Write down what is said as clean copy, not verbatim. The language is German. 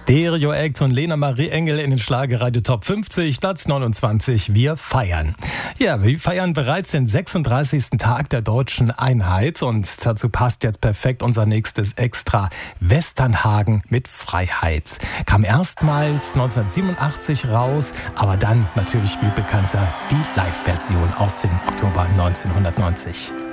Stereo Act und Lena Marie Engel in den Schlagerradio Top 50, Platz 29. Wir feiern. Ja, wir feiern bereits den 36. Tag der deutschen Einheit und dazu passt jetzt perfekt unser nächstes Extra. Westernhagen mit Freiheit. Kam erstmals 1987 raus, aber dann natürlich viel bekannter die Live-Version aus dem Oktober 1990.